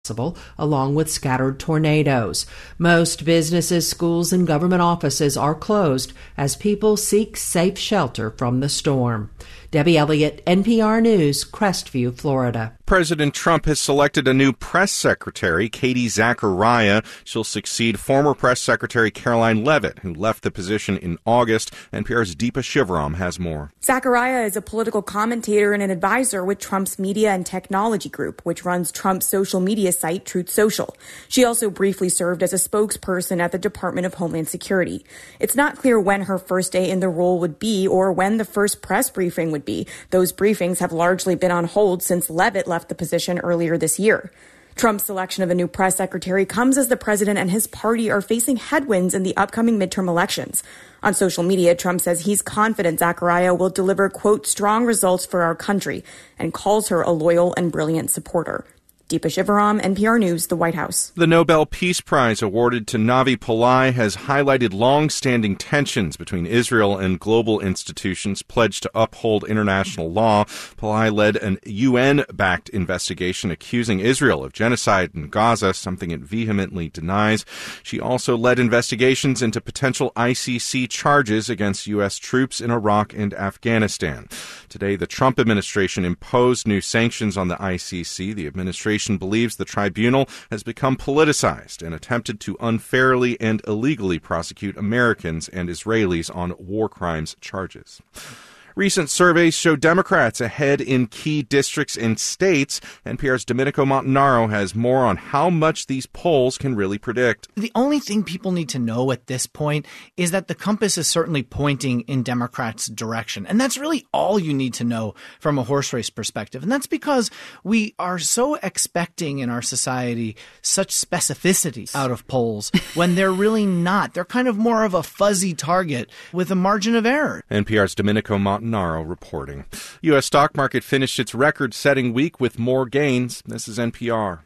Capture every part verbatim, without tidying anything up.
along with scattered tornadoes. Most businesses, schools, and government offices are closed as people seek safe shelter from the storm. Debbie Elliott, N P R News, Crestview, Florida. President Trump has selected a new press secretary, Katie Zachariah. She'll succeed former press secretary Caroline Leavitt, who left the position in August. N P R's Deepa Shivaram has more. Zachariah is a political commentator and an advisor with Trump's media and technology group, which runs Trump's social media site, Truth Social. She also briefly served as a spokesperson at the Department of Homeland Security. It's not clear when her first day in the role would be or when the first press briefing would be. Those briefings have largely been on hold since Leavitt left the position earlier this year. Trump's selection of a new press secretary comes as the president and his party are facing headwinds in the upcoming midterm elections. On social media, Trump says he's confident Zachariah will deliver, quote, strong results for our country, and calls her a loyal and brilliant supporter. Deepa Shivaram, N P R News, the White House. The Nobel Peace Prize awarded to Navi Pillai has highlighted long-standing tensions between Israel and global institutions pledged to uphold international law. Pillai led an U N-backed investigation accusing Israel of genocide in Gaza, something it vehemently denies. She also led investigations into potential I C C charges against U S troops in Iraq and Afghanistan. Today, the Trump administration imposed new sanctions on the I C C. The administration believes the tribunal has become politicized and attempted to unfairly and illegally prosecute Americans and Israelis on war crimes charges. Recent surveys show Democrats ahead in key districts and states. N P R's Domenico Montanaro has more on how much these polls can really predict. The only thing people need to know at this point is that the compass is certainly pointing in Democrats' direction. And that's really all you need to know from a horse race perspective. And that's because we are so expecting in our society such specificity out of polls when they're really not. They're kind of more of a fuzzy target with a margin of error. N P R's Domenico Montanaro Naro reporting. U S stock market finished its record-setting week with more gains. This is N P R.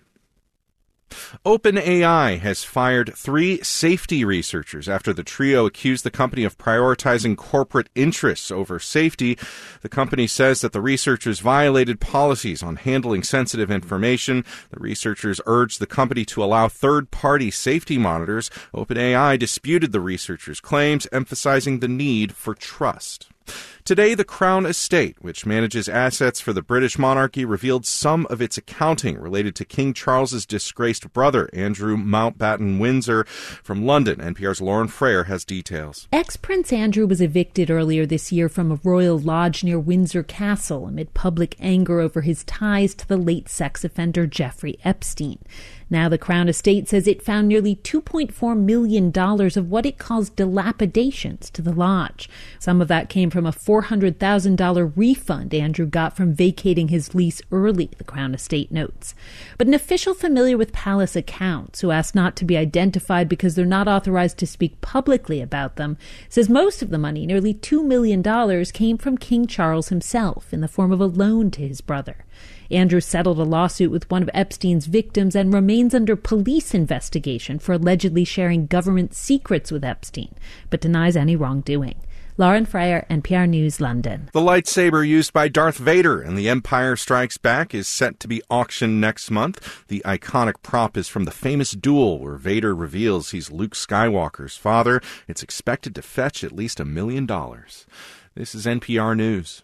OpenAI has fired three safety researchers after the trio accused the company of prioritizing corporate interests over safety. The company says that the researchers violated policies on handling sensitive information. The researchers urged the company to allow third-party safety monitors. OpenAI disputed the researchers' claims, emphasizing the need for trust. Today, the Crown Estate, which manages assets for the British monarchy, revealed some of its accounting related to King Charles's disgraced brother, Andrew Mountbatten Windsor. From London, N P R's Lauren Frayer has details. Ex-Prince Andrew was evicted earlier this year from a royal lodge near Windsor Castle amid public anger over his ties to the late sex offender Jeffrey Epstein. Now the Crown Estate says it found nearly two point four million dollars of what it calls dilapidations to the lodge. Some of that came from a four hundred thousand dollars refund Andrew got from vacating his lease early, the Crown Estate notes. But an official familiar with palace accounts, who asked not to be identified because they're not authorized to speak publicly about them, says most of the money, nearly two million dollars, came from King Charles himself in the form of a loan to his brother. Andrew settled a lawsuit with one of Epstein's victims and remains under police investigation for allegedly sharing government secrets with Epstein, but denies any wrongdoing. Lauren Frayer, N P R News, London. The lightsaber used by Darth Vader in The Empire Strikes Back is set to be auctioned next month. The iconic prop is from the famous duel where Vader reveals he's Luke Skywalker's father. It's expected to fetch at least a million dollars. This is N P R News.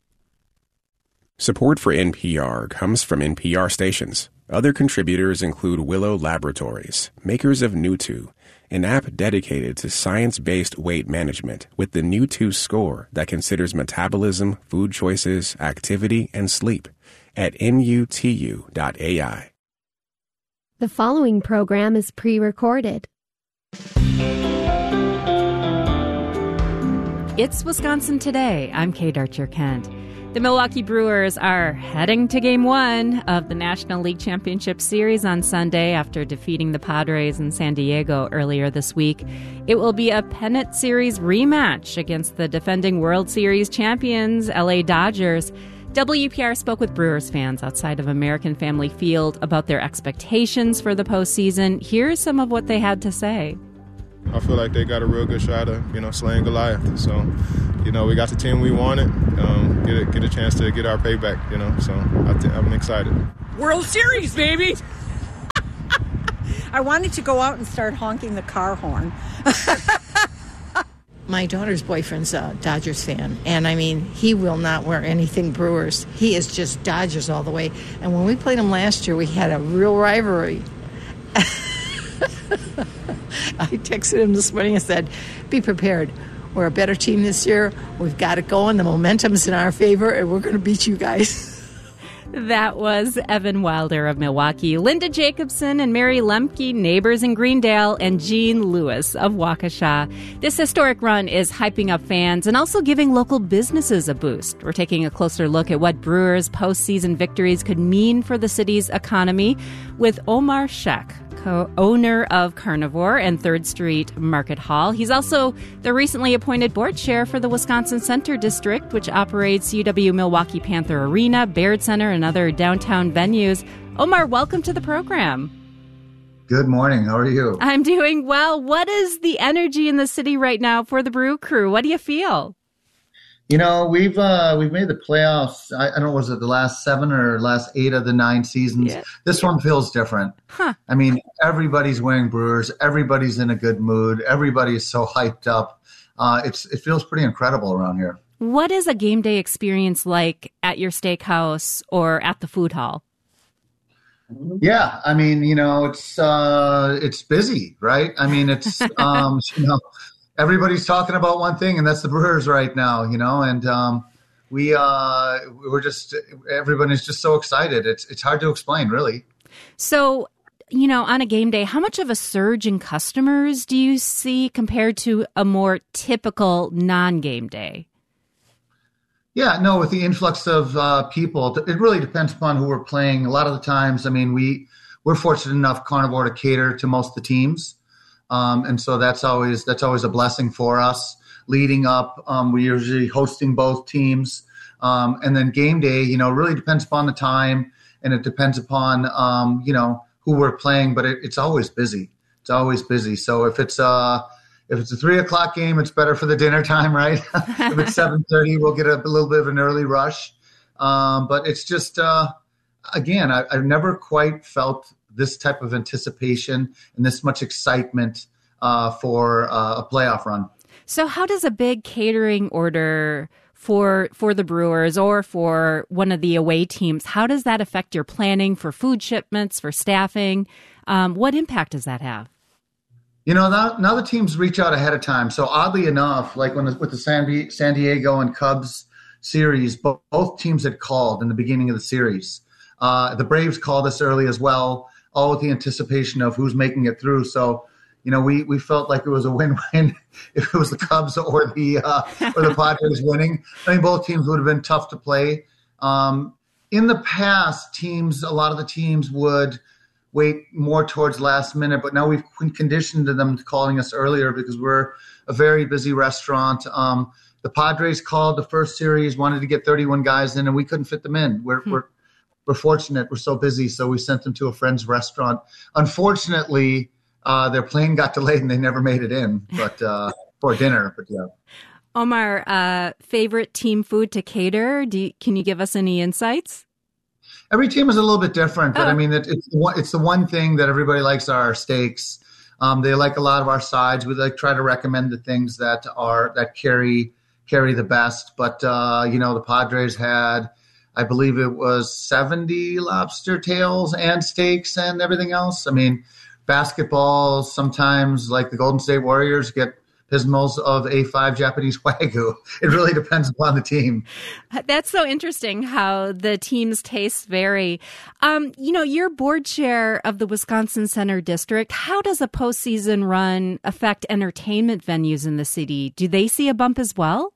Support for N P R comes from N P R stations. Other contributors include Willow Laboratories, makers of Nutu, an app dedicated to science-based weight management with the Nutu score that considers metabolism, food choices, activity, and sleep at nutu dot A I. The following program is pre-recorded. It's Wisconsin Today. I'm Kate Archer-Kent. The Milwaukee Brewers are heading to Game one of the National League Championship Series on Sunday after defeating the Padres in San Diego earlier this week. It will be a pennant series rematch against the defending World Series champions, L A Dodgers. W P R spoke with Brewers fans outside of American Family Field about their expectations for the postseason. Here's some of what they had to say. I feel like they got a real good shot of, you know, slaying Goliath. So, you know, we got the team we wanted. Um, get a, get a chance to get our payback, you know. So I th- I'm excited. World Series, baby! I wanted to go out and start honking the car horn. My daughter's boyfriend's a Dodgers fan, and I mean, he will not wear anything Brewers. He is just Dodgers all the way. And when we played him last year, we had a real rivalry. I texted him this morning and said, be prepared. We're a better team this year. We've got it going. The momentum's in our favor, and we're going to beat you guys. That was Evan Wilder of Milwaukee, Linda Jacobson and Mary Lemke, neighbors in Greendale, and Jean Lewis of Waukesha. This historic run is hyping up fans and also giving local businesses a boost. We're taking a closer look at what Brewers' postseason victories could mean for the city's economy with Omar Sheikh, co-owner of Carnivore and third Street Market Hall. He's also the recently appointed board chair for the Wisconsin Center District, which operates U W Milwaukee Panther Arena, Baird Center, and other downtown venues. Omar, welcome to the program. Good morning. How are you? I'm doing well. What is the energy in the city right now for the Brew Crew? What do you feel? You know, we've uh, we've made the playoffs. I, I don't know, was it the last seven or last eight of the nine seasons? Yeah. This one feels different. Huh. I mean, everybody's wearing Brewers. Everybody's in a good mood. Everybody is so hyped up. Uh, it's it feels pretty incredible around here. What is a game day experience like at your steakhouse or at the food hall? Yeah, I mean, you know, it's uh, it's busy, right? I mean, it's um, you know. Everybody's talking about one thing, and that's the Brewers right now, you know, and um, we, uh, we're just, everybody's just so excited. It's it's hard to explain, really. So, you know, on a game day, how much of a surge in customers do you see compared to a more typical non-game day? Yeah, no, with the influx of uh, people, it really depends upon who we're playing. A lot of the times, I mean, we, we're fortunate enough, Carnivore, to cater to most of the teams. Um, and so that's always that's always a blessing for us. Leading up, um, we're usually hosting both teams. Um, and then game day, you know, really depends upon the time, and it depends upon, um, you know, who we're playing. But it, it's always busy. It's always busy. So if it's uh, if it's a three o'clock game, it's better for the dinner time, right? If it's seven thirty, we'll get a, a little bit of an early rush. Um, but it's just, uh, again, I, I've never quite felt this type of anticipation and this much excitement uh, for uh, a playoff run. So how does a big catering order for for the Brewers or for one of the away teams, how does that affect your planning for food shipments, for staffing? Um, what impact does that have? You know, now, now the teams reach out ahead of time. So oddly enough, like when the, with the San, San Diego and Cubs series, both, both teams had called in the beginning of the series. Uh, the Braves called us early as well, all with the anticipation of who's making it through. So, you know, we, we felt like it was a win-win if it was the Cubs or the uh, or the Padres winning. I mean, both teams would have been tough to play. Um, in the past, teams, a lot of the teams would wait more towards last minute, but now we've conditioned them to calling us earlier because we're a very busy restaurant. Um, the Padres called the first series, wanted to get thirty-one guys in, and we couldn't fit them in. We're hmm. we're We're fortunate. We're so busy, so we sent them to a friend's restaurant. Unfortunately, uh, their plane got delayed and they never made it in, but uh, for dinner. But yeah. Omar, uh, favorite team food to cater? Do you, can you give us any insights? Every team is a little bit different, but oh. I mean, it, it's the one, it's the one thing that everybody likes are our steaks. Um, they like a lot of our sides. We like try to recommend the things that are that carry carry the best. But uh, you know, the Padres had, I believe it was seventy lobster tails and steaks and everything else. I mean, basketball, sometimes like the Golden State Warriors get pismos of A five Japanese Wagyu. It really depends upon the team. That's so interesting how the team's tastes vary. Um, you know, you're board chair of the Wisconsin Center District. How does a postseason run affect entertainment venues in the city? Do they see a bump as well?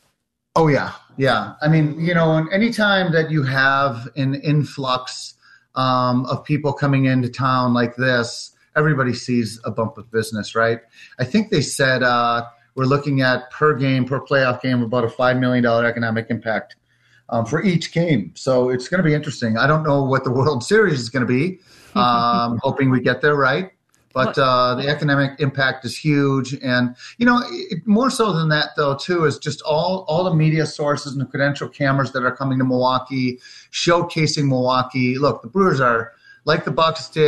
Oh, yeah. Yeah. I mean, you know, anytime that you have an influx um, of people coming into town like this, everybody sees a bump of business, right? I think they said uh, we're looking at per game, per playoff game, about a five million dollars economic impact um, for each game. So it's going to be interesting. I don't know what the World Series is going to be. Um, hoping we get there right. But uh, the economic impact is huge. And, you know, it, more so than that, though, too, is just all, all the media sources and the credential cameras that are coming to Milwaukee, showcasing Milwaukee. Look, the Brewers are, like the Bucks did,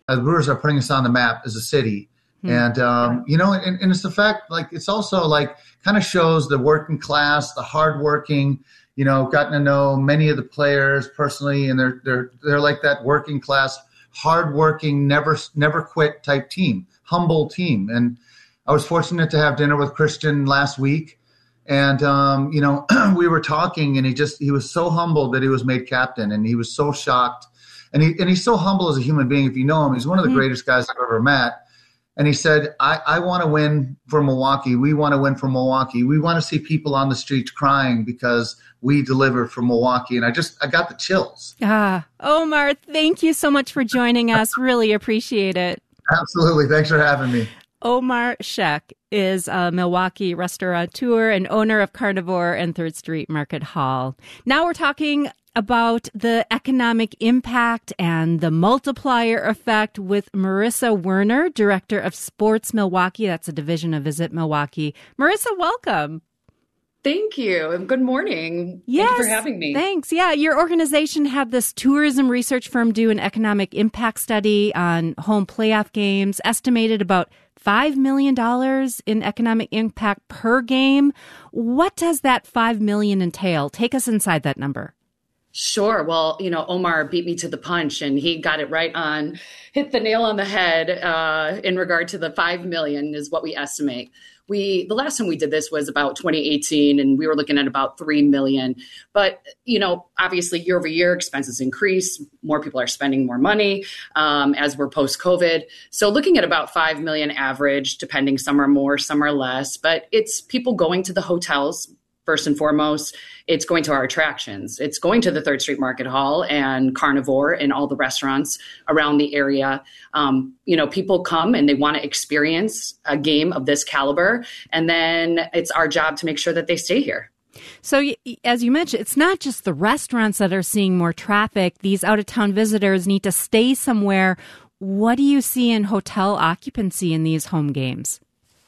the Brewers are putting us on the map as a city. Hmm. And, um, you know, and, and it's the fact, like, it's also like kind of shows the working class, the hardworking, you know, gotten to know many of the players personally, and they're, they're, they're like that working class, hardworking, never, never quit type team, humble team. And I was fortunate to have dinner with Christian last week. And, um, you know, we were talking, and he just, he was so humbled that he was made captain, and he was so shocked. And he, and he's so humble as a human being. If you know him, he's one of the mm-hmm. greatest guys I've ever met. And he said, I, I want to win for Milwaukee. We want to win for Milwaukee. We want to see people on the streets crying because we deliver for Milwaukee. And I just, I got the chills. Ah, Omar, thank you so much for joining us. Really appreciate it. Absolutely. Thanks for having me. Omar Sheikh is a Milwaukee restaurateur and owner of Carnivore and Third Street Market Hall. Now we're talking about the economic impact and the multiplier effect with Marissa Werner, Director of Sports Milwaukee. That's a division of Visit Milwaukee. Marissa, welcome. Thank you. And good morning. Yes, Thank you for having me. Thanks. Yeah, your organization had this tourism research firm do an economic impact study on home playoff games, estimated about five million dollars in economic impact per game. What does that five million dollars entail? Take us inside that number. Sure. Well, you know, Omar beat me to the punch, and he got it right on, hit the nail on the head uh, in regard to the five million is what we estimate. We, the last time we did this was about twenty eighteen, and we were looking at about three million. But, you know, obviously year over year expenses increase. More people are spending more money um, as we're post-COVID. So looking at about five million average, depending, some are more, some are less. But it's people going to the hotels. First and foremost, it's going to our attractions. It's going to the Third Street Market Hall and Carnivore and all the restaurants around the area. Um, you know, people come and they want to experience a game of this caliber, and then it's our job to make sure that they stay here. So as you mentioned, it's not just the restaurants that are seeing more traffic. These out-of-town visitors need to stay somewhere. What do you see in hotel occupancy in these home games?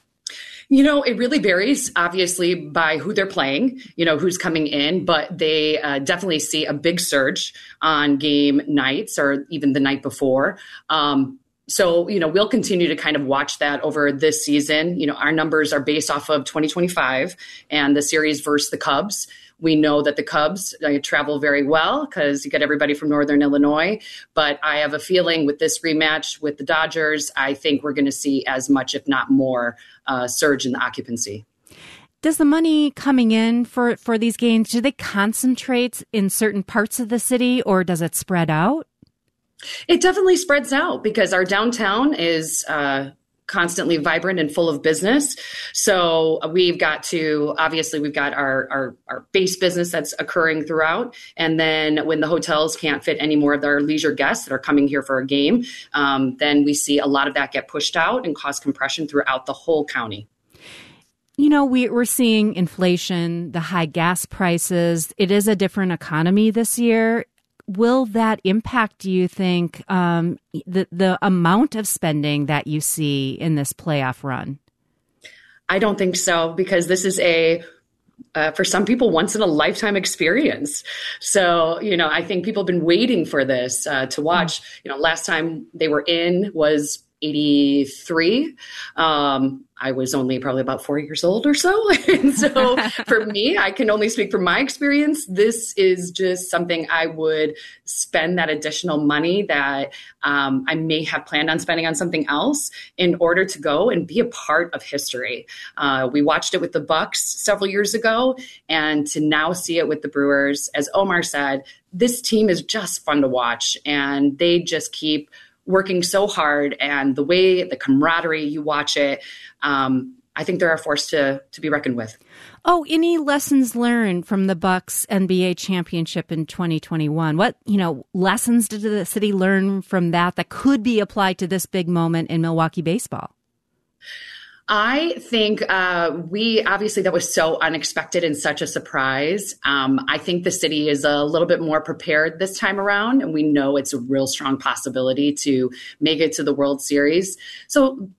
You know, it really varies, obviously, by who they're playing, you know, who's coming in, but they uh, definitely see a big surge on game nights or even the night before. Um, so, you know, we'll continue to kind of watch that over this season. You know, our numbers are based off of twenty twenty-five and the series versus the Cubs. We know that the Cubs uh, travel very well because you get everybody from Northern Illinois. But I have a feeling with this rematch with the Dodgers, I think we're going to see as much, if not more, uh, surge in the occupancy. Does the money coming in for, for these games, do they concentrate in certain parts of the city, or does it spread out? It definitely spreads out because our downtown is uh constantly vibrant and full of business. So we've got to, obviously we've got our, our, our base business that's occurring throughout. And then when the hotels can't fit any more of their leisure guests that are coming here for a game, um, then we see a lot of that get pushed out and cause compression throughout the whole county. You know, we, we're seeing inflation, the high gas prices. It is a different economy this year. Will that impact, do you think, um, the, the amount of spending that you see in this playoff run? I don't think so, because this is a, uh, for some people, once in a lifetime experience. So, you know, I think people have been waiting for this uh, to watch. You know, last time they were in was eighty-three. Um, I was only probably about four years old or so. And so for me, I can only speak from my experience. This is just something I would spend that additional money that um, I may have planned on spending on something else in order to go and be a part of history. Uh, we watched it with the Bucks several years ago, and to now see it with the Brewers, as Omar said, this team is just fun to watch, and they just keep working so hard, and the way, the camaraderie you watch it, um, I think they're a force to to be reckoned with. Oh, any lessons learned from the Bucks N B A championship in twenty twenty-one? What, you know, lessons did the city learn from that that could be applied to this big moment in Milwaukee baseball? I think uh, we, obviously, that was so unexpected and such a surprise. Um, I think the city is a little bit more prepared this time around, and we know it's a real strong possibility to make it to the World Series. So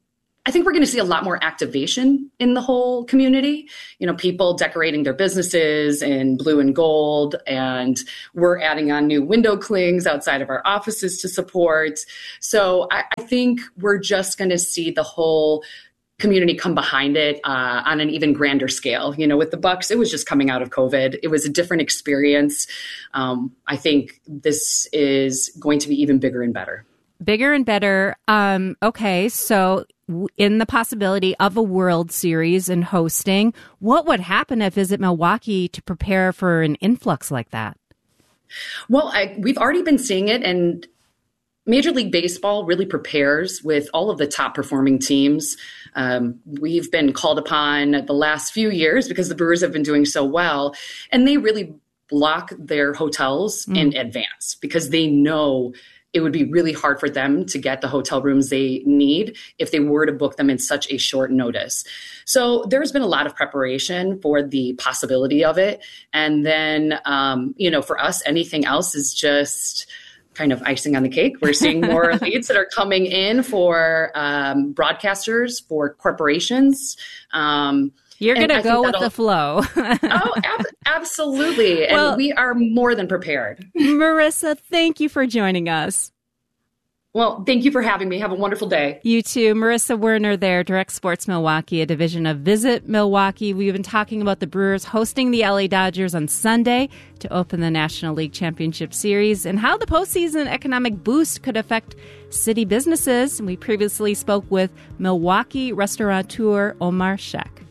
I think we're going to see a lot more activation in the whole community. You know, people decorating their businesses in blue and gold, and we're adding on new window clings outside of our offices to support. So I, I think we're just going to see the whole community come behind it uh, on an even grander scale. You know, with the Bucks, it was just coming out of COVID. It was a different experience. Um, I think this is going to be even bigger and better. Bigger and better. Um, okay, so in the possibility of a World Series and hosting, what would happen at Visit Milwaukee to prepare for an influx like that? Well, I, we've already been seeing it, and Major League Baseball really prepares with all of the top performing teams. Um, we've been called upon the last few years because the Brewers have been doing so well, and they really block their hotels mm. in advance because they know it would be really hard for them to get the hotel rooms they need if they were to book them in such a short notice. So there's been a lot of preparation for the possibility of it. And then, um, you know, for us, anything else is just kind of icing on the cake. We're seeing more leads that are coming in for um, broadcasters, for corporations. Um, You're going to go with the flow. oh, ab- absolutely. And well, we are more than prepared. Marissa, thank you for joining us. Well, thank you for having me. Have a wonderful day. You too. Marissa Werner there, Direct Sports Milwaukee, a division of Visit Milwaukee. We've been talking about the Brewers hosting the L A Dodgers on Sunday to open the National League Championship Series and how the postseason economic boost could affect city businesses. We previously spoke with Milwaukee restaurateur Omar Sheikh.